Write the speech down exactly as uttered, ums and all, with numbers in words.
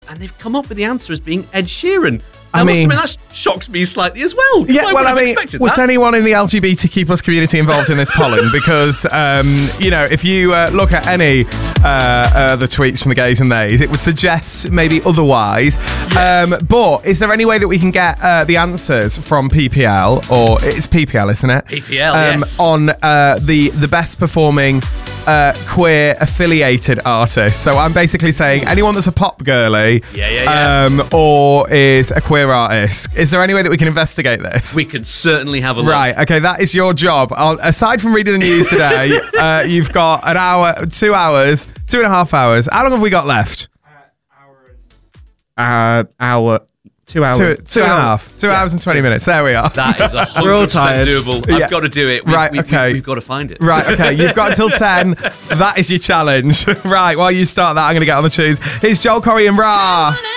and they've come up with the answer as being Ed Sheeran. I, I mean, mean, that shocks me slightly as well. Yeah, I well, I mean, was that. anyone in the L G B T Q plus community involved in this polling? Because, um, you know, if you uh, look at any uh, uh, the tweets from the gays and theys, it would suggest maybe otherwise. Yes. Um, but is there any way that we can get uh, the answers from P P L, or it's P P L, isn't it? P P L, um, yes. On uh, the the best performing uh, queer affiliated artist. So I'm basically saying anyone that's a pop girly, yeah, yeah, yeah. Um, or is a queer artist. Is there any way that we can investigate this? We can certainly have a look. Right, okay, that is your job. I'll, aside from reading the news today, uh, you've got an hour, two hours, two and a half hours. How long have we got left? Uh, hour and... Uh, hour... Two hours. Two, two, two and a half. Two yeah. hours and twenty minutes. There we are. That is one hundred percent doable. I've yeah. got to do it. We've, right, we've, okay. We've, we've got to find it. Right, okay. You've got until ten. That is your challenge. Right, while you start that, I'm going to get on the tunes. It's Joel Corey and Ra.